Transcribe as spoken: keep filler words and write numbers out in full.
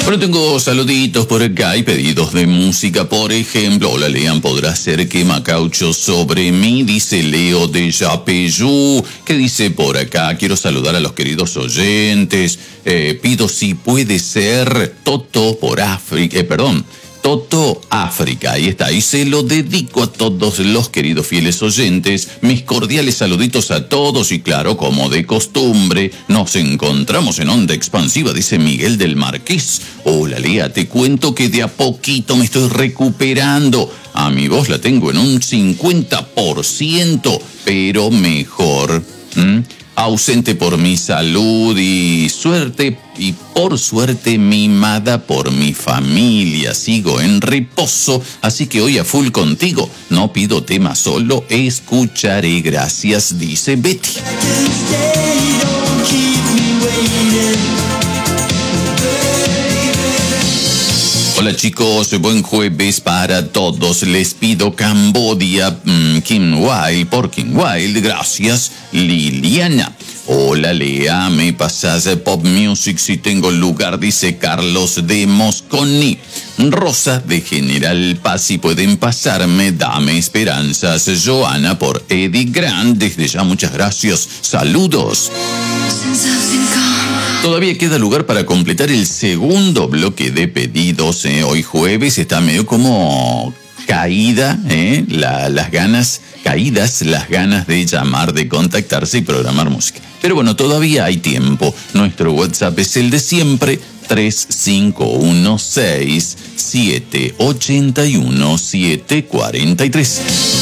Bueno, tengo saluditos por acá y pedidos de música. Por ejemplo, hola Lean, ¿podrá ser quema caucho sobre mí? Dice Leo de Yapeyú. ¿Qué dice por acá? Quiero saludar a los queridos oyentes. Eh, pido si puede ser Toto por África. Eh, perdón. Toto África, ahí está, y se lo dedico a todos los queridos fieles oyentes, mis cordiales saluditos a todos y claro, como de costumbre, nos encontramos en Onda Expansiva, dice Miguel del Marqués. Hola Lea, te cuento que de a poquito me estoy recuperando, a mi voz la tengo en un cincuenta por ciento, pero mejor. ¿Mm? Ausente por mi salud y suerte, y por suerte mimada por mi familia. Sigo en reposo, así que hoy a full contigo. No pido tema solo, escucharé. Gracias, dice Betty. Hola chicos, buen jueves para todos. Les pido Cambodia, mmm, Kim Wilde, por Kim Wilde. Gracias, Liliana. Hola Lea, me pasas pop music si tengo lugar, dice Carlos de Mosconi. Rosa de General Paz, si pueden pasarme, dame esperanzas. Joana por Eddie Grant, desde ya muchas gracias. Saludos. Todavía queda lugar para completar el segundo bloque de pedidos. ¿eh? Hoy jueves está medio como caída, ¿eh? La, las ganas, caídas las ganas de llamar, de contactarse y programar música. Pero bueno, todavía hay tiempo. Nuestro WhatsApp es el de siempre, tres cinco uno seis, siete ocho uno, siete cuatro tres.